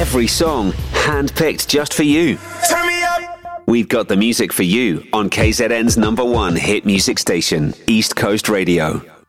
every song handpicked just for you. Turn me up. We've got the music for you on KZN's #1 hit music station, East Coast Radio.